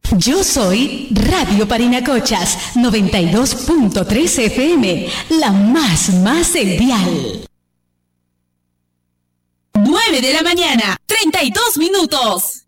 Yo soy Radio Parinacochas 92.3 FM, la más envial. 9 de la mañana, 32 minutos.